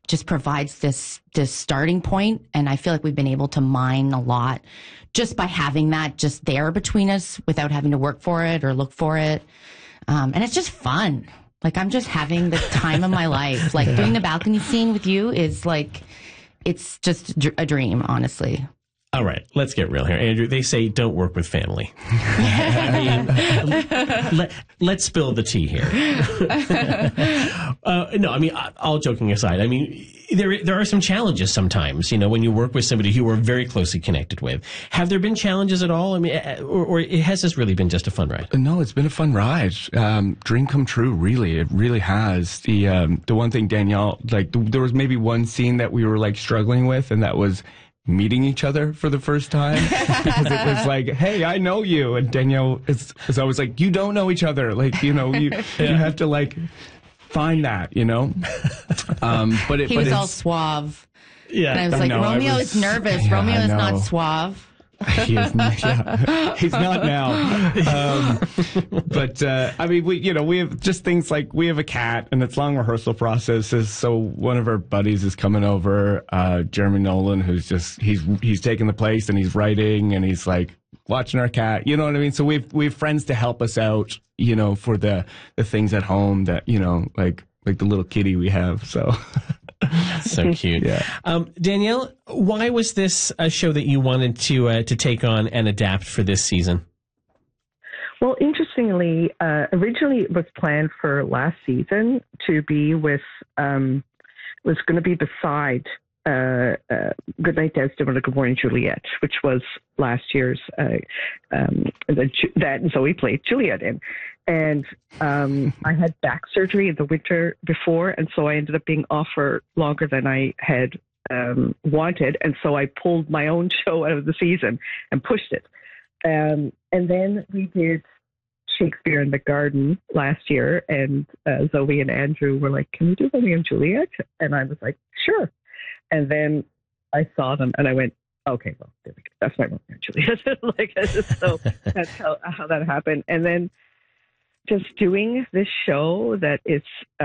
just provides this starting point. And I feel like we've been able to mine a lot just by having that just there between us without having to work for it or look for it. And it's just fun. Like, I'm just having the time of my life. Like, doing the balcony scene with you is like, it's just a dream, honestly. All right, let's get real here. Andrew, they say don't work with family. I mean, let's spill the tea here. No, I mean, all joking aside, I mean, there are some challenges sometimes, you know, when you work with somebody who are very closely connected with. Have there been challenges at all? I mean, or has this really been just a fun ride? No, it's been a fun ride. Dream come true, really. It really has. The one thing, Danielle, like, there was maybe one scene that we were, like, struggling with, and that was meeting each other for the first time, because it was like, hey, I know you, and Danielle is always like, you don't know each other, like, you know, you have to, like, find that, you know. But he was all suave. Yeah, and I was like, Romeo is nervous. Yeah, Romeo is not suave. He is not, he's not now. But I mean, we have just things like, we have a cat, and it's long rehearsal processes. So one of our buddies is coming over, Jeremy Nolan, who's just he's taking the place, and he's writing, and he's like watching our cat. You know what I mean? So we have friends to help us out, you know, for the things at home that, you know, like the little kitty we have. So. That's so cute. Yeah. Danielle, why was this a show that you wanted to take on and adapt for this season? Well, interestingly, originally it was planned for last season to be with, was going to be beside Goodnight Desdemona, Good Morning Juliet, which was last year's, that Zoe played Juliet in. And I had back surgery in the winter before, and so I ended up being off for longer than I had wanted. And so I pulled my own show out of the season and pushed it. And then we did Shakespeare in the Garden last year, and Zoe and Andrew were like, can we do Romeo and Juliet? And I was like, sure. And then I saw them, and I went, okay, well, there we go. That's my Romeo and Juliet. So that's how that happened. And then just doing this show that it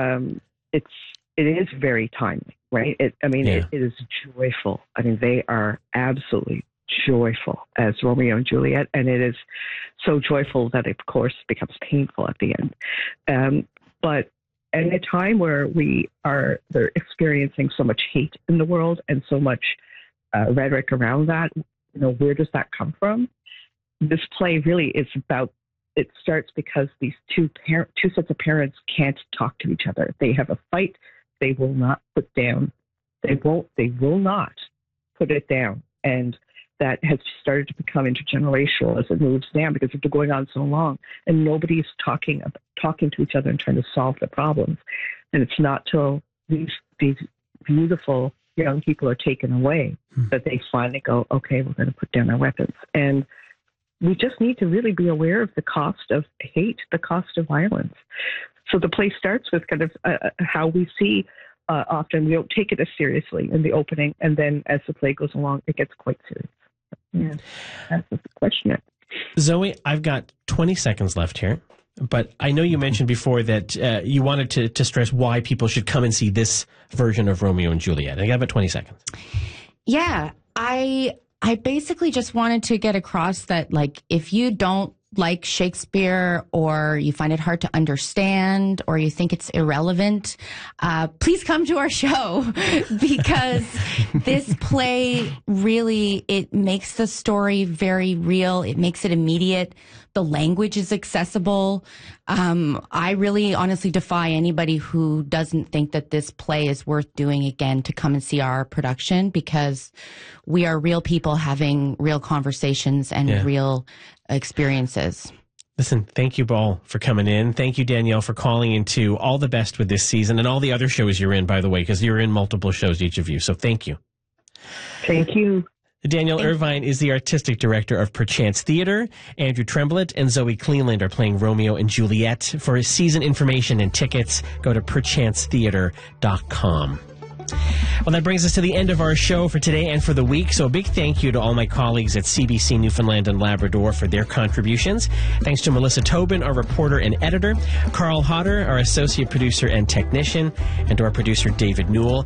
is very timely, right? It is joyful. I mean, they are absolutely joyful as Romeo and Juliet, and it is so joyful that it, of course, becomes painful at the end. But at a time where they're experiencing so much hate in the world and so much rhetoric around that, you know, where does that come from? This play really is about. It starts because these two sets of parents can't talk to each other. They have a fight. They will not put down. They will not put it down. And that has started to become intergenerational as it moves down, because it's been going on so long, and nobody's talking to each other and trying to solve the problems. And it's not till these beautiful young people are taken away that they finally go, okay, we're going to put down our weapons. And we just need to really be aware of the cost of hate, the cost of violence. So the play starts with kind of how we see often we don't take it as seriously in the opening, and then as the play goes along, it gets quite serious. Yeah, that's the question. Zoe, I've got 20 seconds left here, but I know you mentioned before that you wanted to stress why people should come and see this version of Romeo and Juliet. I got about 20 seconds. Yeah, I basically just wanted to get across that, like, if you don't like Shakespeare, or you find it hard to understand, or you think it's irrelevant, please come to our show, because this play really, it makes the story very real. It makes it immediate. The language is accessible. I really honestly defy anybody who doesn't think that this play is worth doing again to come and see our production, because we are real people having real conversations and real experiences. Listen, thank you all for coming in. Thank you, Danielle, for calling into. All the best with this season and all the other shows you're in, by the way, because you're in multiple shows, each of you. So thank you. Thank you. Danielle Irvine is the artistic director of Perchance Theatre. Andrew Tremblett and Zoe Cleland are playing Romeo and Juliet. For season information and tickets, go to perchancetheatre.com. Well, that brings us to the end of our show for today and for the week. So a big thank you to all my colleagues at CBC Newfoundland and Labrador for their contributions. Thanks to Melissa Tobin, our reporter and editor, Carl Hodder, our associate producer and technician, and to our producer, David Newell.